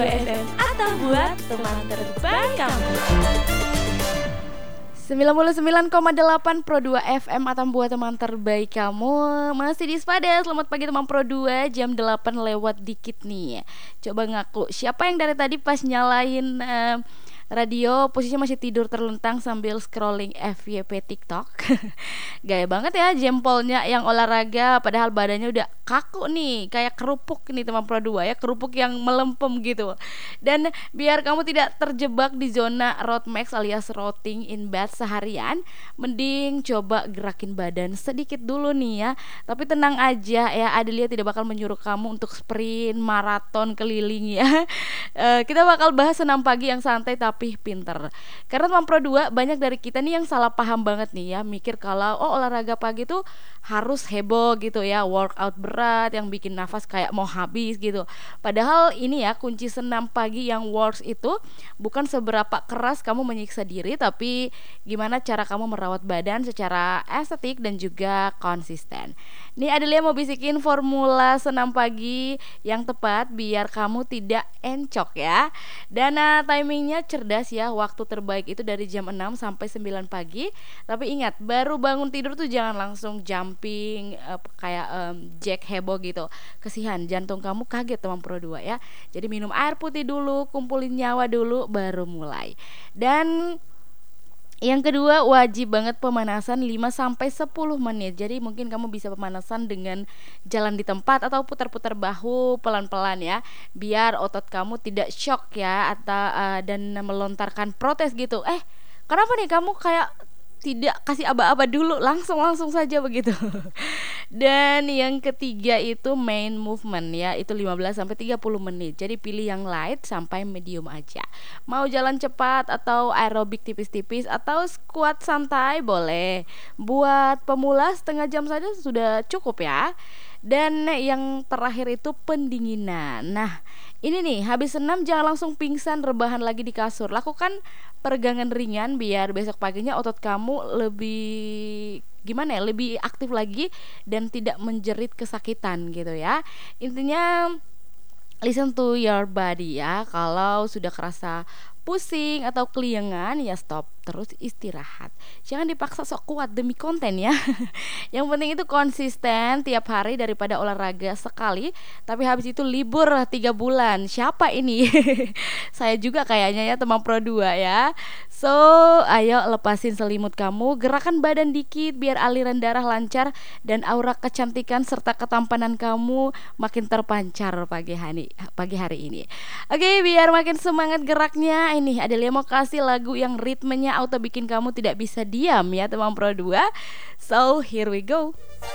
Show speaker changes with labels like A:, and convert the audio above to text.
A: 2 FM atau buat teman terbaik kamu.
B: 99,8 Pro 2 FM atau buat teman terbaik kamu. Masih di Spada. Selamat pagi teman Pro 2. Jam 8 lewat dikit nih. Coba ngaku, siapa yang dari tadi pas nyalain radio posisinya masih tidur terlentang sambil scrolling FYP TikTok? Gaya banget ya jempolnya yang olahraga padahal badannya udah kaku nih, kayak kerupuk nih teman Pro 2 ya, kerupuk yang melempem gitu. Dan biar kamu tidak terjebak di zona road max alias rotting in bed seharian, mending coba gerakin badan sedikit dulu nih ya. Tapi tenang aja ya, Adelia tidak bakal menyuruh kamu untuk sprint maraton keliling ya. Kita bakal bahas senam pagi yang santai tapi pinter. Karena teman Pro 2 banyak dari kita nih yang salah paham banget nih ya, mikir kalau olahraga pagi tuh harus heboh gitu ya, workout berat yang bikin nafas kayak mau habis gitu. Padahal ini ya, kunci senam pagi yang works itu bukan seberapa keras kamu menyiksa diri, tapi gimana cara kamu merawat badan secara estetik dan juga konsisten. Nih Adelia mau bisikin formula senam pagi yang tepat biar kamu tidak encok ya. Dan timingnya cerdas ya, waktu terbaik itu dari jam 6 sampai 9 pagi. Tapi ingat, baru bangun tidur tuh jangan langsung jumping kayak Jack heboh gitu. Kesian jantung kamu kaget teman Pro 2 ya. Jadi minum air putih dulu, kumpulin nyawa dulu baru mulai. Dan yang kedua, wajib banget pemanasan 5-10 menit. Jadi mungkin kamu bisa pemanasan dengan jalan di tempat atau putar-putar bahu pelan-pelan ya, biar otot kamu tidak shock ya, atau dan melontarkan protes gitu. Kenapa nih kamu kayak tidak kasih aba-aba dulu, langsung saja begitu. Dan yang ketiga itu main movement ya, itu 15-30 menit. Jadi pilih yang light sampai medium aja. Mau jalan cepat atau aerobik tipis-tipis atau squat santai boleh. Buat pemula setengah jam saja sudah cukup ya. Dan yang terakhir itu pendinginan. Nah, ini nih, habis senam jangan langsung pingsan rebahan lagi di kasur. Lakukan peregangan ringan biar besok paginya otot kamu lebih lebih aktif lagi dan tidak menjerit kesakitan gitu ya. Intinya listen to your body ya. Kalau sudah kerasa pusing atau keliengan ya stop, terus istirahat. Jangan dipaksa sok kuat demi konten ya. Yang penting itu konsisten tiap hari daripada olahraga sekali tapi habis itu libur 3 bulan. Siapa ini? Saya juga kayaknya ya teman Pro 2 ya. So ayo lepasin selimut kamu, gerakan badan dikit biar aliran darah lancar dan aura kecantikan serta ketampanan kamu makin terpancar pagi hari ini. Oke, biar makin semangat geraknya, ini Adelia mau kasih lagu yang ritmenya auto bikin kamu tidak bisa diam ya teman Pro 2. So here we go.